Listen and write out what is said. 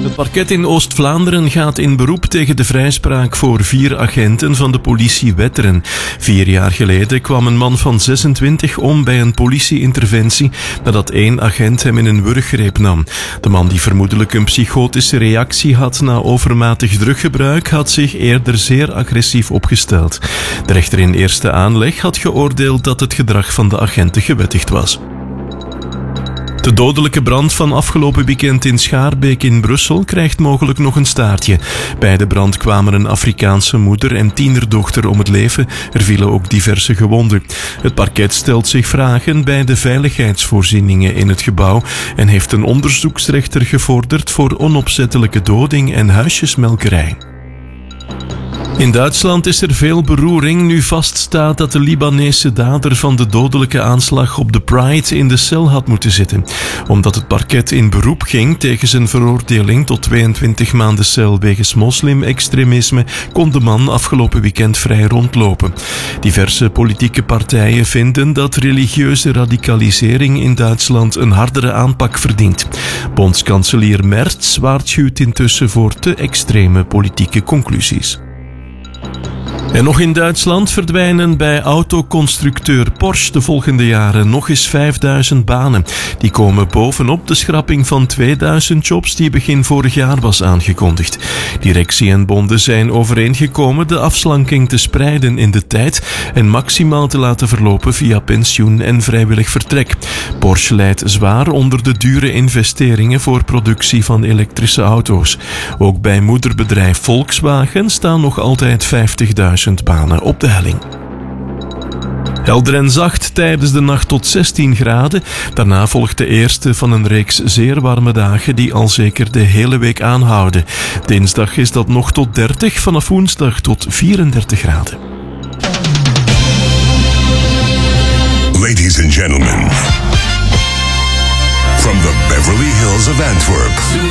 Het parket in Oost-Vlaanderen gaat in beroep tegen de vrijspraak voor 4 agenten van de politie Wetteren. 4 jaar geleden kwam een man van 26 om bij een politieinterventie nadat 1 agent hem in een wurggreep nam. De man, die vermoedelijk een psychotische reactie had na overmatig druggebruik, had zich eerder zeer agressief opgesteld. De rechter in eerste aanleg had geoordeeld dat het gedrag van de agenten gewettigd was. De dodelijke brand van afgelopen weekend in Schaarbeek in Brussel krijgt mogelijk nog een staartje. Bij de brand kwamen een Afrikaanse moeder en tienerdochter om het leven. Er vielen ook diverse gewonden. Het parket stelt zich vragen bij de veiligheidsvoorzieningen in het gebouw en heeft een onderzoeksrechter gevorderd voor onopzettelijke doding en huisjesmelkerij. In Duitsland is er veel beroering nu vaststaat dat de Libanese dader van de dodelijke aanslag op de Pride in de cel had moeten zitten. Omdat het parket in beroep ging tegen zijn veroordeling tot 22 maanden cel wegens moslim-extremisme, kon de man afgelopen weekend vrij rondlopen. Diverse politieke partijen vinden dat religieuze radicalisering in Duitsland een hardere aanpak verdient. Bondskanselier Merz waarschuwt intussen voor te extreme politieke conclusies. En nog in Duitsland verdwijnen bij autoconstructeur Porsche de volgende jaren nog eens 5000 banen. Die komen bovenop de schrapping van 2000 jobs die begin vorig jaar was aangekondigd. Directie en bonden zijn overeengekomen de afslanking te spreiden in de tijd en maximaal te laten verlopen via pensioen en vrijwillig vertrek. Porsche lijdt zwaar onder de dure investeringen voor productie van elektrische auto's. Ook bij moederbedrijf Volkswagen staan nog altijd 50.000 banen op de helling. Helder en zacht tijdens de nacht tot 16 graden. Daarna volgt de eerste van een reeks zeer warme dagen die al zeker de hele week aanhouden. Dinsdag is dat nog tot 30, vanaf woensdag tot 34 graden. Ladies and gentlemen.